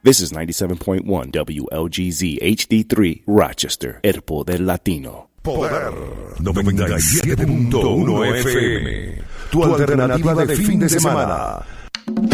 This is 97.1 WLGZ HD3 Rochester, El Poder Latino. Poder 97.1 FM. Tu alternativa de fin de semana.